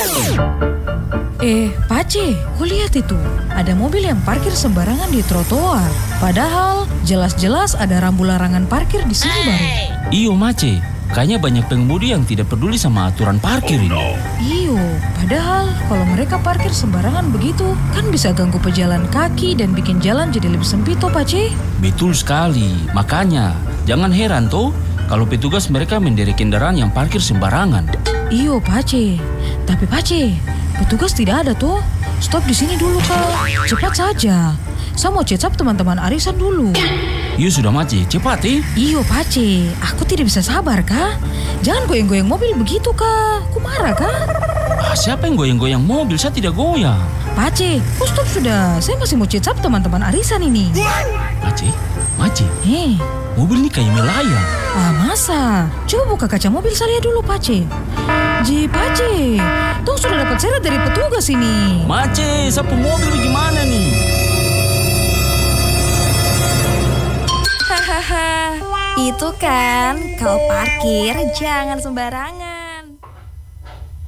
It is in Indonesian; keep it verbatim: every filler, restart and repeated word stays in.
Eh, Pace, kau lihat itu. Ada mobil yang parkir sembarangan di trotoar. Padahal jelas-jelas ada rambu larangan parkir di sini baru. Iyo Mace, kayaknya banyak pengemudi yang tidak peduli sama aturan parkir ini. Iyo, padahal kalau mereka parkir sembarangan begitu, kan bisa ganggu pejalan kaki dan bikin jalan jadi lebih sempit toh, Pace. Betul sekali, makanya jangan heran toh kalau petugas mereka menderek kendaraan yang parkir sembarangan. Iyo, Pace. Tapi Pace, petugas tidak ada toh. Stop di sini dulu, Kak. Cepat saja. Saya mau cecap teman-teman arisan dulu. Iyo sudah Mace, cepat eh. Iyo, Pace. Aku tidak bisa sabar, Kak. Jangan goyang-goyang mobil begitu, Kak. Aku marah, Kak. Ah, siapa yang goyang-goyang mobil? Saya tidak goyang. Pace, kok stop sudah. Saya masih mau cecap teman-teman arisan ini. Mace, Mace, Hei. mobil ini kayak melayang. Ah, masa? Coba buka kaca mobil saya dulu, Pace. Ji, Pace. Tong sudah dapat seret dari petugas ini. Mace, sapu mobil gimana nih? Hahaha, itu kan kalau parkir jangan sembarangan.